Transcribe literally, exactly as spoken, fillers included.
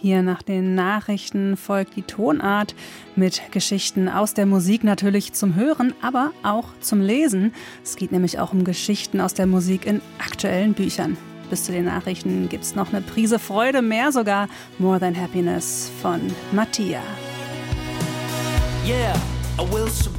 Hier nach den Nachrichten folgt die Tonart mit Geschichten aus der Musik natürlich zum Hören, aber auch zum Lesen. Es geht nämlich auch um Geschichten aus der Musik in aktuellen Büchern. Bis zu den Nachrichten gibt's noch eine Prise Freude, mehr sogar More Than Happiness von Mattia. Yeah, I will